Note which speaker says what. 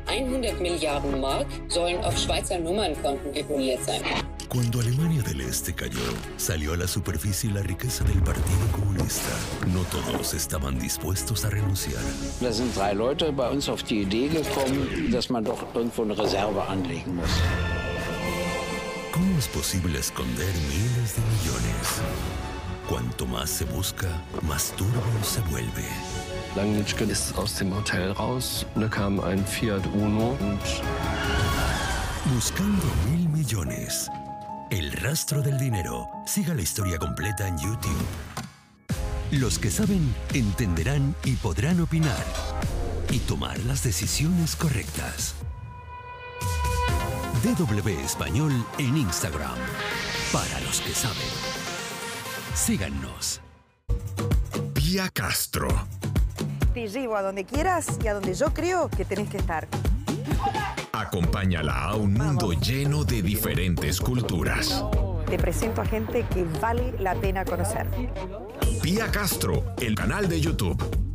Speaker 1: 100 Milliarden Mark sollen auf Schweizer Nummernkonten deponiert sein.
Speaker 2: Cuando Alemania del Este cayó, salió a la superficie la riqueza del Partido Comunista. No todos estaban dispuestos a renunciar.
Speaker 3: Da sind 3 Leute bei uns auf die Idee gekommen, dass man doch irgendwo eine Reserve anlegen muss.
Speaker 2: ¿Cómo es posible esconder miles de millones? Cuanto más se busca, más turbio se vuelve.
Speaker 4: Langnitschke ist aus dem Hotel raus. Da kam ein Fiat Uno und...
Speaker 2: Buscando 1.000 millones. El rastro del dinero. Siga la historia completa en YouTube. Los que saben entenderán y podrán opinar y tomar las decisiones correctas. DW Español en Instagram. Para los que saben. Síganos.
Speaker 5: Pía Castro.
Speaker 6: Te llevo a donde quieras y a donde yo creo que tenés que estar.
Speaker 5: Acompáñala a un mundo lleno de diferentes culturas.
Speaker 6: Te presento a gente que vale la pena conocer.
Speaker 5: Pía Castro, el canal de YouTube.